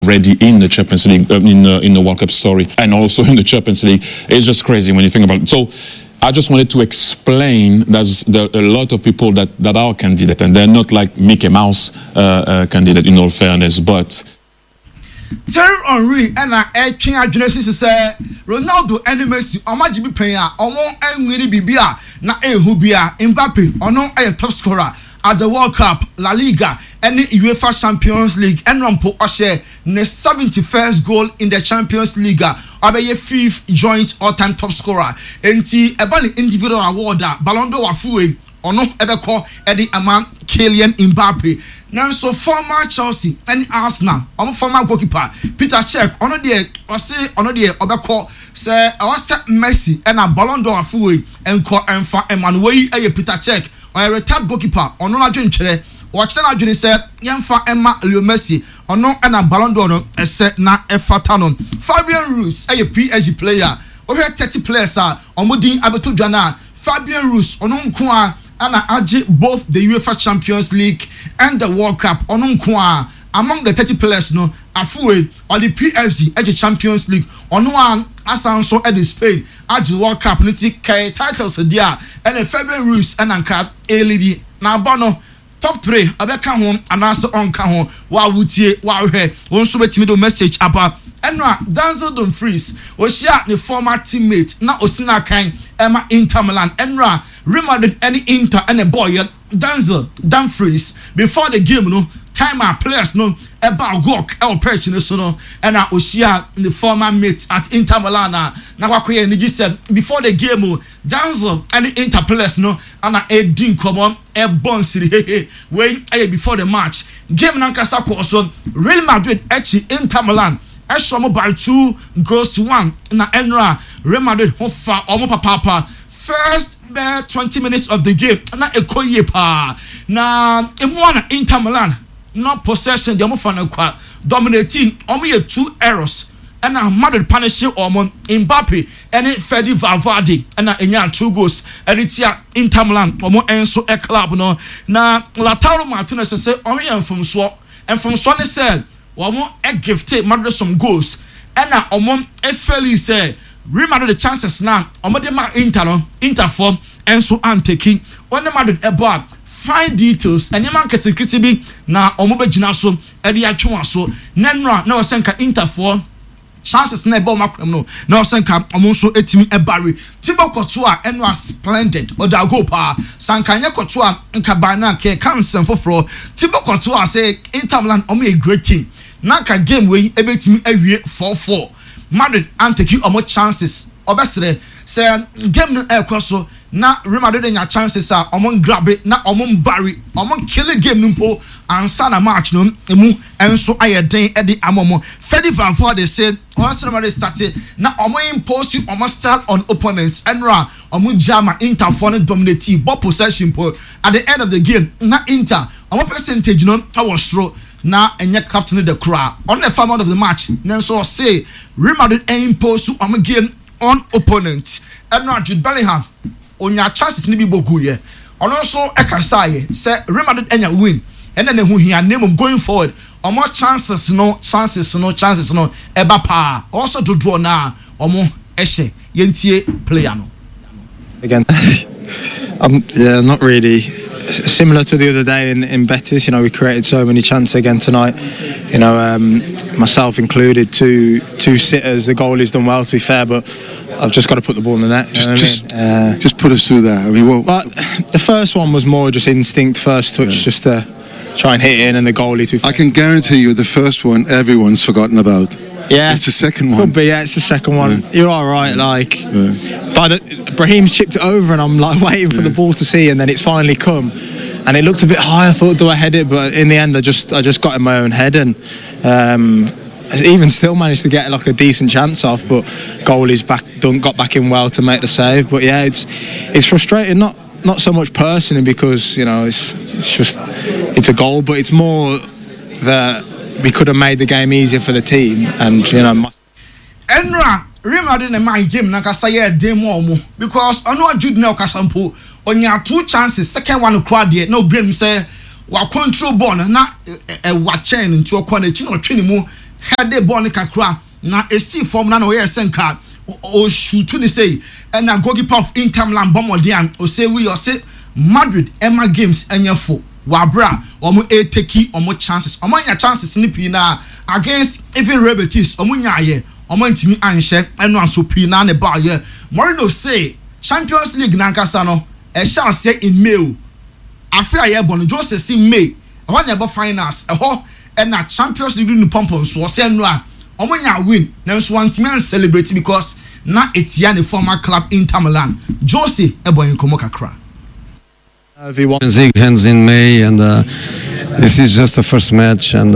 ready in the Champions League, in the World Cup, and also in the Champions League. It's just crazy when you think about it. So I just wanted to explain there's a lot of people that are candidate, and they're not like Mickey Mouse candidate, in all fairness, but Thierry Henry and King Genesis say Ronaldo and Messi Omajibi Penya Omo Enwini Bibia na Ehubia Mbappe ono a top scorer at the World Cup, La Liga, and the UEFA Champions League, and Rampo Oshe, the 71st goal in the Champions League, Abaye 5th joint all-time top scorer, and the individual award, Ballon d'Or Wafuwe, ono ebeko Eddie Aman, Kylian Mbappe. Now, so former Chelsea and Arsenal, former goalkeeper Peter Cech, ono die obeko say Messi and a Ballon d'Or Wafuwe, and ko Enfa Emmanuel Peter Cech. A retired goalkeeper ono na dwenchere watch na dwene say yemfa Emma Leo Messi ono na Ballon d'Or no ese na efata no Fabian Ruiz a PSG player over 30 players are omodin abeto dwana Fabian Ruiz ono nko a ana age both the UEFA Champions League and the World Cup ono nko a among the 30 players no afuwe or the PSG at the Champions League ono an asanso at the Spain at the World Cup niti kai titles dia and Fabian Ruiz and anka elidi na bono top 3 abeka ho anase onka ho wa wutie wa hwe won so betimi do message aba enwa Denzel Dumfries o share the former teammate na osina kan Emma Inter Milan enwa Real Madrid any Inter and a boy Denzel Dumfries before the game no time our players no about work our perch no so no and Oshia the former mate at Inter Milan na kwakoye nigi said before the game Denzel and the Inter players no and a din common a bon city when before the match game na kasa ko so Real Madrid actually Inter Milan Eshomo by 2-1 na Enra Real Madrid hofa omo papa first 20 minutes of the game na ekoye pa na emwana Inter Milan no possession the omofana kwa dominating omo 2 errors and Madrid punishing omo Mbappe and Fede Valverde and enya 2 goals and it's Inter Milan omo enso e club no na Lautaro Martinez say omo yemfumso and from Sonny said omo e gifted Madrid some goals and omo e fairly say Real Madrid the chances now omo de ma Inter form enso antaking on the Madrid about fine details and man kete bi na omo begina so e de atwe so nenra na osenka Inter for chances na ball makwam no na osenka omo so etimi e barry Thibaut Courtois enwa splendid odago pa sankanye Courtois nka bana ke kansen foforo Thibaut Courtois say Inter Milan omo a great team na ka game we ebetimi awie 4-4 Madrid anteki omo chances obesere say game no ekoso na Real Madrid nya chances are omo grab it na omo barry omo kill game no po ansa na match no emu enso ayeden e di amomo Fede Valverde said once Real Madrid started na omo impose omo style on opponents enra omo jama Inter for dominate ball possession po at the end of the game na Inter omo percentage no was throw na enye captain the crowd on the format of the match nenso say Real Madrid impose omo game on opponent enra Jude Bellingham onya chances ni bi bogu ye ono so ekasaye say Real Madrid enya win and then hu hia name going forward omo chances no eba pa also to draw na omo ehye yentie player no again. Yeah, not really. Similar to the other day in Betis, you know, we created so many chances again tonight. You know, myself included, two sitters. The goalie's done well, to be fair, but I've just got to put the ball in the net. Just put us through that. I mean, but the first one was more just instinct, first touch, just to try and hit it in, and the goalie. To be fair. I can guarantee you, the first one everyone's forgotten about. Yeah, it's the second one. Could be, yeah, it's the second one. Yeah. You're all right, like. Yeah. But Brahim's chipped it over, and I'm like waiting for the ball to see, and then it's finally come, and it looked a bit high. I thought, do I head it? But in the end, I just got in my own head, and even still managed to get like a decent chance off. But goalie's got back in well to make the save. But yeah, it's frustrating. Not so much personally because you know it's a goal, but it's more that we could have made the game easier for the team, and you know. Enra Real Madrid na my game na kasa ye dem omo because ono Jude na okasampo onya 2 chances second one crowd there no blame say wa control ball na wa chain into okọ na chi no twene mu head the ball kakra na esi form na we senka o shoot ni say and na goalkeeper of Inter Milan bomodian o say we say Madrid Emma games enyefo wabra omo eteki omo chances omo nya chances ni pi na against even Real Betis omo nya ye omo ntimi anhye eno anso pi na ne ba ye Mourinho say Champions League na nkasa no e chance in May afia ye bon Jose si May ho na ebo finals e ho na Champions League ni pompon so say no a omo nya win na nso ntimi celebrate because na etia ne former club Inter Milan Jose ebo enkomo kakra. League ends in May, and this is just the first match, and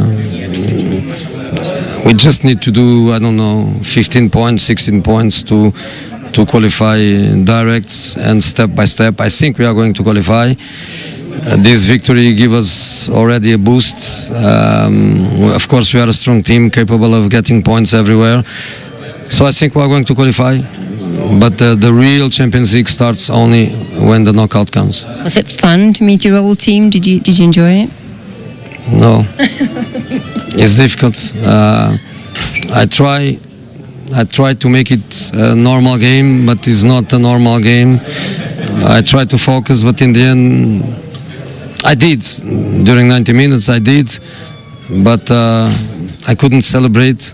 we just need to do 15 points, 16 points to qualify direct and step by step. I think we are going to qualify. This victory gives us already a boost. Of course, we are a strong team capable of getting points everywhere. So I think we are going to qualify. But the real Champions League starts only when the knockout comes. Was it fun to meet your old team? Did you enjoy it? No, it's difficult. I try to make it a normal game, but it's not a normal game. I try to focus, but in the end, I did. During 90 minutes, I did, but I couldn't celebrate.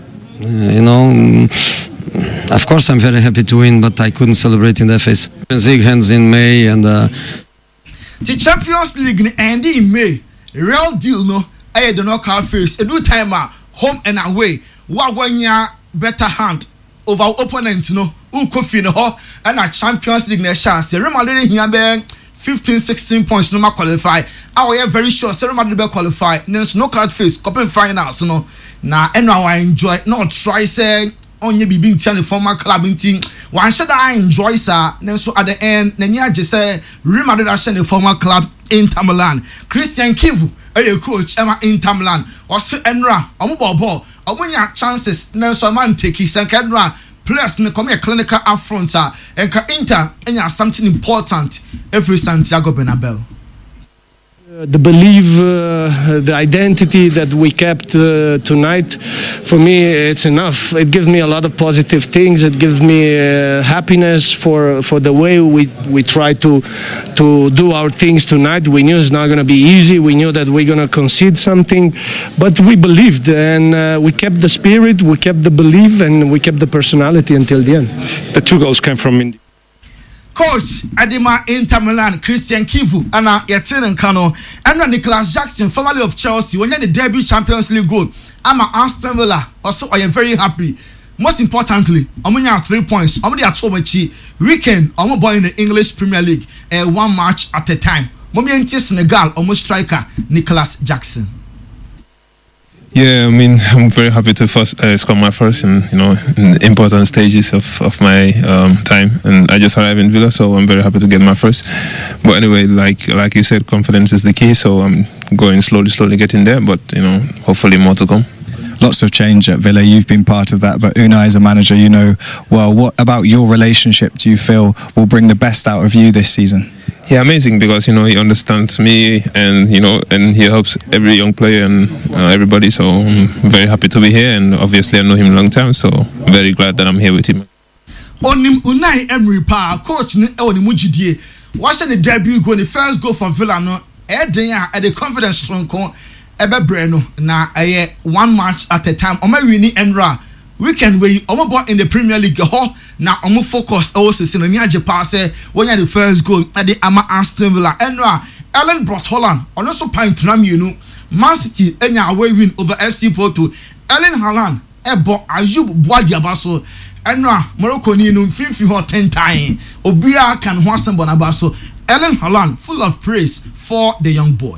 Of course, I'm very happy to win, but I couldn't celebrate in their face. Champions League ends in May, and the Champions League end in May. Real deal, no. I do not call face. A new timer, home and away. Wagwanya better hand over opponent, no. Kofi no and a Champions League next chance. Real Madrid here be 15-16 points no qualify. I am very sure Real Madrid will qualify. There's no card face. Cup finals, no. Now, and now I enjoy. Not try say. Onye bibi ntia ne former club nti wan hye da enjoy sa nenso at the end nani age say Real Madrid a hye ne former club Inter Milan Christian Kivu coach ema Inter Milan oso enra omo ball omo nya chances nenso man take senkedra players ne come a clinical affront enka Inter enya something important every Santiago Bernabeu. The belief, the identity that we kept tonight, for me, it's enough. It gives me a lot of positive things. It gives me happiness for the way we try to do our things tonight. We knew it's not going to be easy. We knew that we're going to concede something, but we believed, and we kept the spirit, we kept the belief, and we kept the personality until the end. The 2 goals came from Indy. Coach Adema Inter Milan Christian Kivu and Yatin Kano and Nicholas Jackson, formerly of Chelsea, when you had the debut Champions League goal. I'm an Aston Villa. Also, I am very happy. Most importantly, I'm going to have 3 points. I'm going to have weekend. I'm going in the English Premier League, 1 match at a time. I'm going to Senegal, almost striker Nicholas Jackson. Yeah, I mean, I'm very happy to score my first in important stages of my time, and I just arrived in Villa, so I'm very happy to get my first. But anyway, like you said, confidence is the key, so I'm going slowly getting there, but hopefully more to come. Lots of change at Villa. You've been part of that, but Unai as a manager, well. What about your relationship do you feel will bring the best out of you this season? Yeah, amazing, because he understands me, and and he helps every young player and everybody. So I'm very happy to be here, and obviously I know him a long time, so I'm very glad that I'm here with him. Onim Unai Emery pa coach ni onimu jidie. Watch the debut goal, the first goal for Villa no. At the confidence strong ebe no na 1 match at a time. Oma wini Enra. Weekend we bought in the Premier League now focus also see ni age pass when you the first goal at the Aston Villa Enra Ellen brought Holland also point na Man City enya away win over FC Porto Ellen Haaland ebo Ayub Boadiabaso Enra Morocco ni no 10 times obia can ho assemble na baso Ellen Haaland full of praise for the young boy.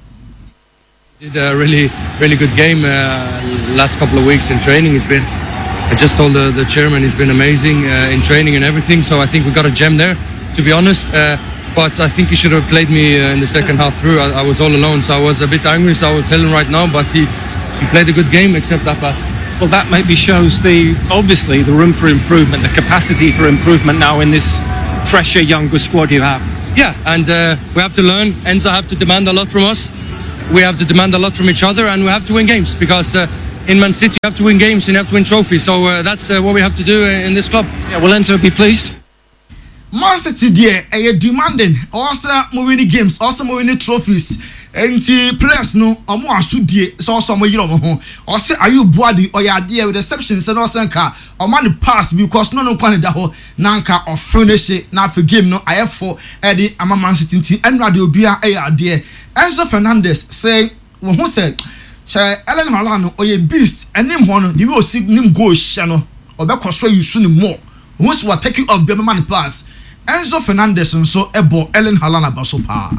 Did a really good game last couple of weeks in training. I just told the chairman he's been amazing in training and everything, so I think we got a gem there, to be honest, but I think he should have played me in the second half through. I was all alone, so I was a bit angry, so I will tell him right now, but he played a good game except that pass. Well, that maybe shows obviously the room for improvement, the capacity for improvement now in this fresher, younger squad you have. Yeah, and we have to learn. Enzo have to demand a lot from us. We have to demand a lot from each other, and we have to win games, because in Man City. You have to win games and you have to win trophies. So that's what we have to do in this club. Yeah, will Enzo be pleased? Man City there, demanding also winning games, also winning trophies. And players no, omo asudie, so also omo yiro omo ho. Also are you body or ya there with exceptions and also nka omo the pass because no kwani da ho na nka of finish na for game no ayefo e ama Man City nti enra de obi a there. Enzo Fernandez say who said che Erling Haaland no oye beast enim ho no the way o see nim goal hia no obekosọ you soon more. Who's what taking off the man pass. Enzo Fernandez nso ebo Erling Haaland abaso pa.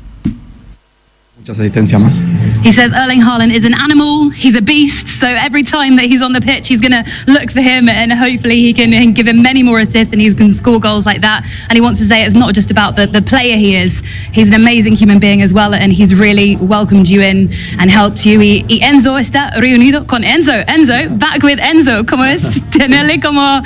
He says Erling Haaland is an animal, he's a beast, so every time that he's on the pitch he's going to look for him and hopefully he can give him many more assists and he's going to score goals like that. And he wants to say it's not just about the player he is, he's an amazing human being as well and he's really welcomed you in and helped you. Y Enzo está reunido con Enzo. Enzo, back with Enzo. ¿Cómo es tenerle como...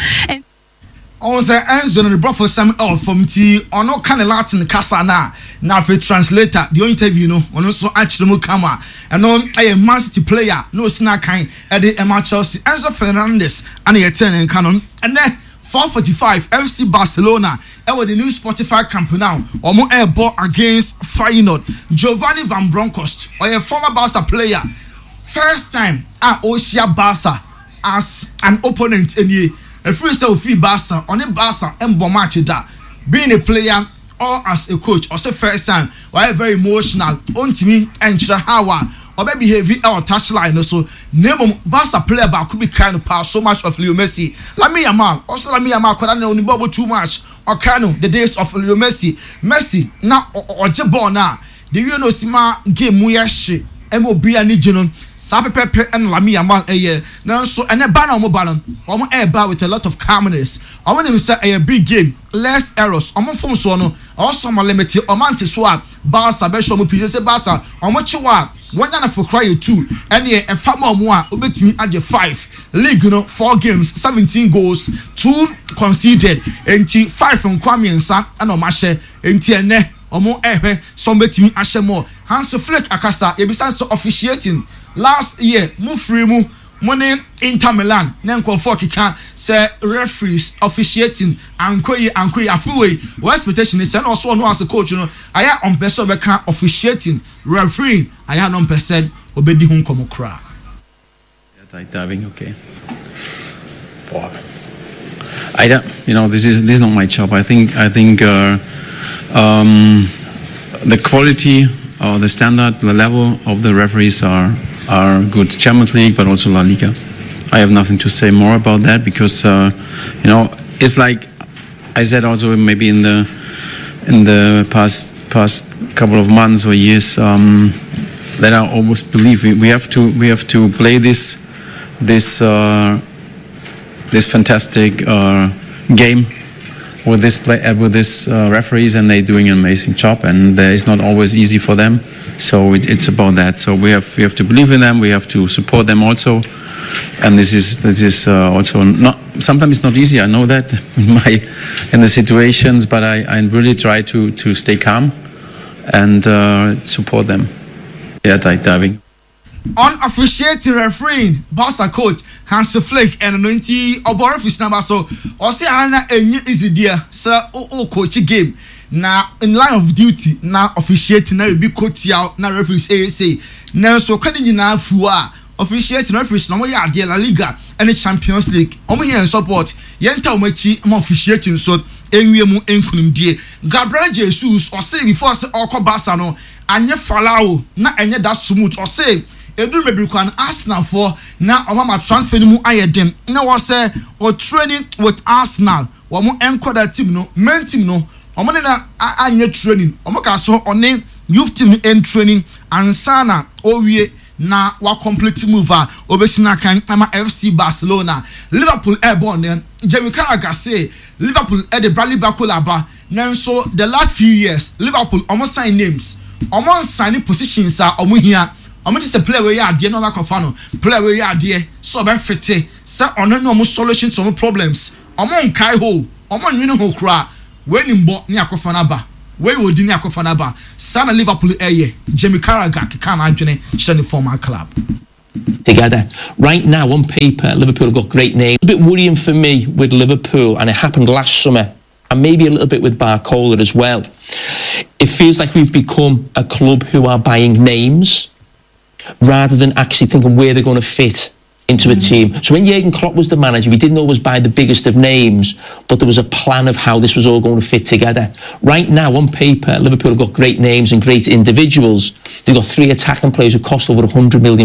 On say Enzo and the brother Sam from T on no kind of Latin casa na for translator the interview no on also actually mo camera and on a Man City player no snack kind at the Emma Chelsea Enzo Fernandez and he turn and canon and then 4:45 FC Barcelona with the new Spotify camp now omo air ball against Feyenoord. Giovanni Van Bronckhorst or a former Barca player first time at Osia Barca as an opponent in the a free Barca on a Barca and match that being a player or as a coach or say first time why very emotional on to me and how or maybe heavy or touchline also name Barca player but could be kind of pass so much of Leo Messi. Lamine Yamal also Lamine Yamal could not only bubble too much or kind of the days of Leo Messi now or Jabon now the you know sima game we shit MOB and Nijinon, Sapepe and Lamine Yamal a year. Now, so and a banner mobile, air bar with a lot of calmness. I want to say a big game, less errors, on phone sono, also my limited, or man to swap, Barca, Besho, Mupisa, Barca, on what you want. One done for cry 2, and yeah, and 5 more, obey me at your 5. League, 4 games, 17 goals, 2 conceded, and 5 from Kwame and Sam, and Omashe, and Tiene. Omo somebody me ashemo Hans Flick akasa ebisa so officiating last year move free mu money Inter Milan na nkofo kika say referees officiating ankoyi afuwe what expectation is say no so no as a coach no aya on person be can officiating referee aya no person obedi hu nkomo kra diving okay I don't this is not my job. I think the quality or the standard, the level of the referees are good. Champions League, but also La Liga. I have nothing to say more about that because it's like I said also maybe in the past couple of months or years that I almost believe we have to play this fantastic game with this referees, and they're doing an amazing job, and it's not always easy for them. So it's about that. So we have to believe in them. We have to support them also, and this is also not sometimes it's not easy. I know that in the situations, but I really try to stay calm and support them. Yeah, diving. Unofficiated refereeing, Barca coach Hans Flick and Anointi Oborofis number so or say ana enye easy dear sir coach game na in line of duty na officiating na be coach out na referees say na so kan nyina fu a officiating referees no ya de La Liga and Champions League omo here support yenta omachi am officiating so enwie mu enkunum die Gabriel Jesus or say before say okọ Barca no anye falao na enye that smooth or say Edu Mebrikwan Arsenal for now Obama transfer mu ayedem na was say or training with Arsenal wo mo enko that team no main team no omo na anye training omo ka so one youth team in training ansana owie na wa complete mover obesina kan ama FC Barcelona Liverpool airborne then Jamie Carragher say Liverpool at the Bradley Barcola ba now so the last few years Liverpool almost sign names almost signing positions are omo here I'm just a player where you are dear no player where you are dear so be fit say on no solution to problems among kai ho among you know ho kra when mbo ni akofana ba we wodi ni akofana ba sana Liverpool Jamie Carragher can adwene shine former club. together. Right now, on paper, Liverpool have got great names. A bit worrying for me with Liverpool, and it happened last summer, and maybe a little bit with Barcola as well. It feels like we've become a club who are buying names rather than actually thinking where they're going to fit into a team. So when Jurgen Klopp was the manager, we didn't always buy the biggest of names, but there was a plan of how this was all going to fit together. Right now, on paper, Liverpool have got great names and great individuals. They've got 3 attacking players who cost over £100 million.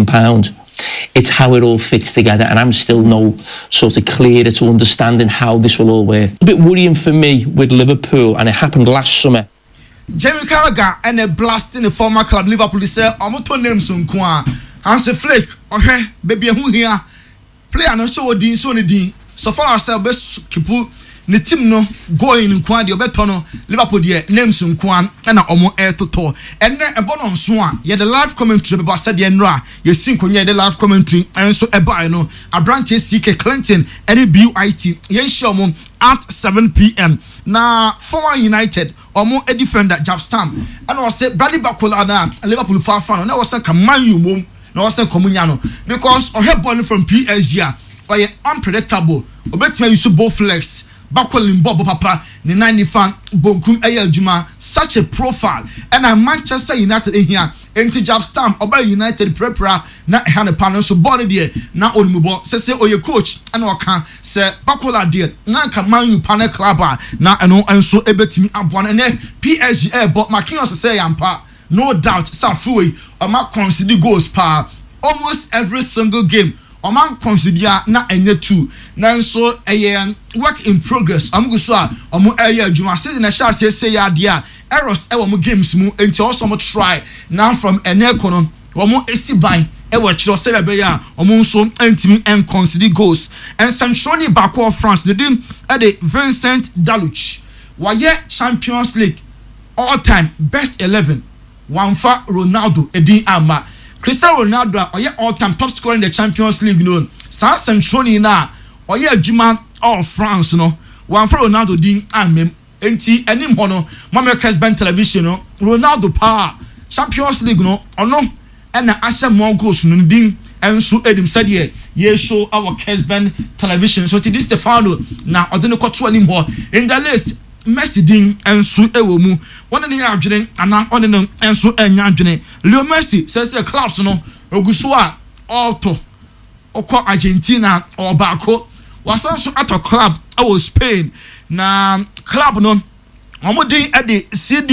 It's how it all fits together, and I'm still no sort of clearer to understanding how this will all work. A bit worrying for me with Liverpool, and it happened last summer. Jamie Carragher and a blast in the former club Liverpool said, I'm to name some Hansi Flick, okay, baby, who here? Player no show din so ne din. So far ourselves best keep the team no going in Kwan, the Obetono, Liverpool, the names in Kwan, and Omo Air Toto. And then a bonus swan, yet the live commentary about said Yenra, you think on the live commentary, and so a bino, a branch CK Clinton, any BUIT, Yen Shomon at 7 p.m. Now, former United, Omo a defender, Jab Stam, and I said Bradley Bacolada, Liverpool far fan, and I was a Kamanyu mum. No, I said Comuniano because I have ball from PSG or unpredictable. Obetima you both flex. Bakwelin Bobo Papa, the 95 Bokum Ayel Juma, such a profile. And I'm Manchester United in here. Into Jab Stamp, Oba United prepara, not hand a panel, so body there, not on Mubo, say, oh, your coach, and I can say, Bakola dear, now can man you panel clubber, now and so able to me up one and then PSG, but my king also say, I'm pa. No doubt, Safui, a man consider goals par almost every single game. A man consider na any two. Now, so a work in progress. I'm going to say, Juma says in a shot, say, ya dear, errors, ever games move until also try now from an econom, or more AC by ever chill, say, or more so intimate and consider goals. And Santroni Bako of France, the dim at the Vincent Daluch. Why yet Champions League all time best 11. One for Ronaldo, Edin Amma. Cristiano Ronaldo, or yet all-time top scorer in the Champions League, no. San Centroni na, or yet Juma all France, no. One for Ronaldo, Din Amem, NT, any mono, Mamaka's Band Television, no. Ronaldo power, Champions League, no, or no, and the Asha Mongos, no, Din, and so Edim said, yeah, show our Kesben Television. So, this Stefano, now, I don't know what anymore in the list. Messi din and so ewomu one in the arjine and on the and so enyanjine Leo Messi says a clubs no ogusua alto oko Argentina or Barco was also at a club Spain na club no omo din at the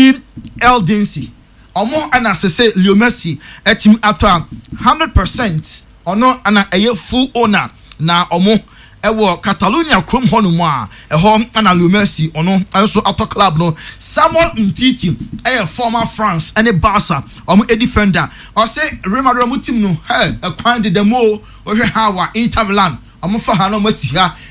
CDL Dincy omo ana say Leo Messi team at 100% or no ana a full owner na omo ewo Catalonia krom honum a ehom ana Leo Messi ono also auto club no Samuel Umtiti former France and Barca a defender or say Real Madrid team no hey a kwan de demo o hwe hawa Inter Milan fa ha no masihia